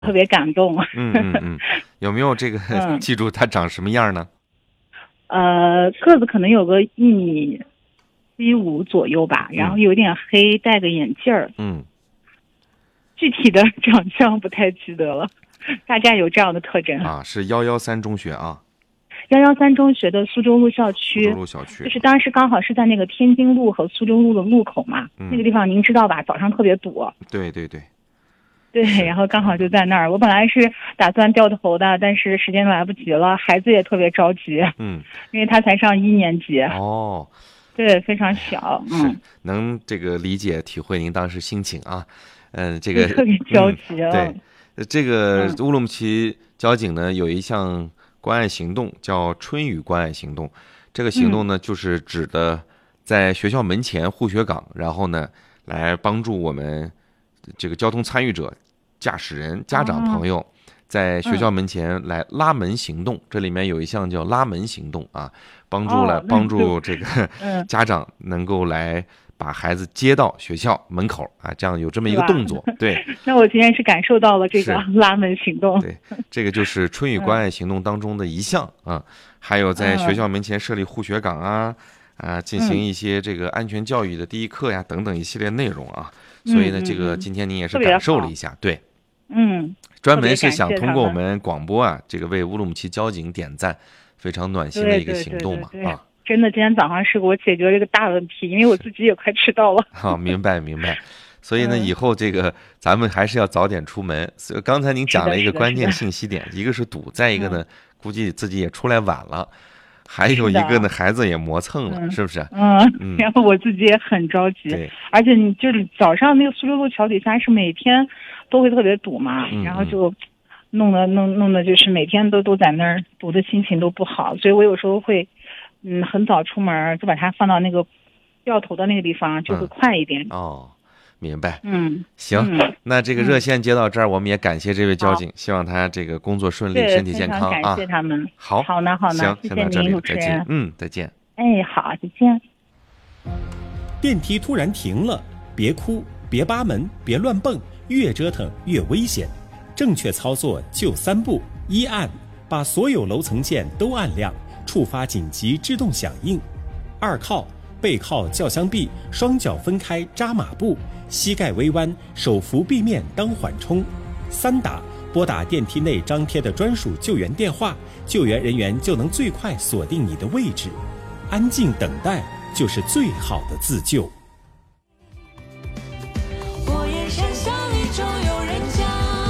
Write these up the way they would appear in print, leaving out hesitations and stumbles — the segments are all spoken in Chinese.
特别感动。 有没有这个记住它长什么样呢？ 个子可能有个1.75米左右吧，然后有点黑，戴个眼镜儿。具体的长相不太记得了，大概有这样的特征啊。是113中学啊。 113中学的苏州路校区。 苏州路校区就是当时刚好是在那个天津路和苏州路的路口嘛，那个地方您知道吧？早上特别堵。 对， 然后刚好就在那儿。我本来是打算掉头的，但是时间来不及了，孩子也特别着急。因为他才上1年级。 哦。 对，非常小。 是能这个理解体会您当时心情啊。这个特别着急。 对，这个乌鲁木齐交警呢有一项关爱行动叫春雨关爱行动。这个行动呢就是指的在学校门前护学岗，然后呢来帮助我们这个交通参与者、驾驶人、家长朋友在学校门前来拉门行动。这里面有一项叫拉门行动啊，帮助这个家长能够来把孩子接到学校门口啊，这样有这么一个动作。对， 那我今天是感受到了这个拉门行动。 对，这个就是春雨关爱行动当中的一项啊。还有在学校门前设立护学岗啊，进行一些这个安全教育的第一课呀等等一系列内容啊。所以呢，这个今天您也是感受了一下。对，专门是想通过我们广播啊，这个为乌鲁木齐交警点赞，非常暖心的一个行动嘛。啊， 真的，今天早上是给我解决了一个大问题，因为我自己也快迟到了。 好，明白。所以呢，以后这个咱们还是要早点出门。所以刚才您讲了一个关键信息点，一个是堵，再一个呢，估计自己也出来晚了，还有一个呢，孩子也磨蹭了，是不是？ 然后我自己也很着急，而且你就是早上那个苏州路桥底下是每天都会特别堵嘛，然后就弄得就是每天都在那儿堵的心情都不好，所以我有时候会很早出门，就把它放到那个掉头的那个地方，就会快一点。 哦，明白。行，那这个热线接到这儿，我们也感谢这位交警，希望他这个工作顺利，身体健康啊。 感谢他们。 好呢， 行， 谢谢您，主持人。 再见。 好，再见。 电梯突然停了，别哭，别扒门，别乱蹦，越折腾越危险。正确操作就3步：一按，把所有楼层键都按亮，触发紧急制动响应；二靠，背靠轿厢壁，双脚分开扎马步，膝盖微弯，手扶壁面当缓冲；三打，拨打电梯内张贴的专属救援电话，救援人员就能最快锁定你的位置。安静等待就是最好的自救。 火焰山下里总有人家，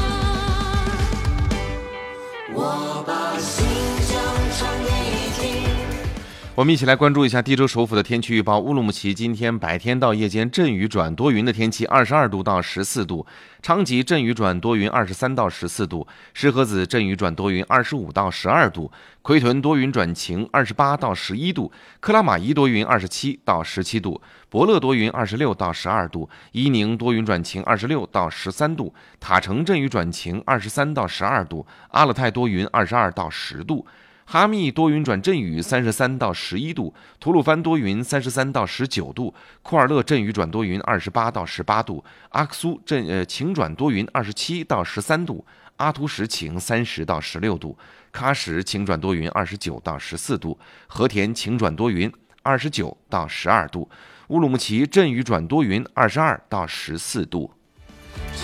我把心声传给你听。 我们一起来关注一下地州首府的天气预报。乌鲁木齐今天白天到夜间阵雨转多云的天气，22度到14度；昌吉阵雨转多云23到14度；石河子阵雨转多云25到12度；奎屯多云转晴28到11度；克拉玛依多云27到17度；博乐多云26到12度；伊宁多云转晴26到13度；塔城阵雨转晴23到12度；阿勒泰多云22到10度；哈密多云转阵雨33到11度，吐鲁番多云33到19度，库尔勒阵雨转多云28到18度，阿克苏晴转多云27到13度，阿图什晴30到16度，喀什晴转多云29到14度，和田晴转多云29到12度，乌鲁木齐阵雨转多云22到14度。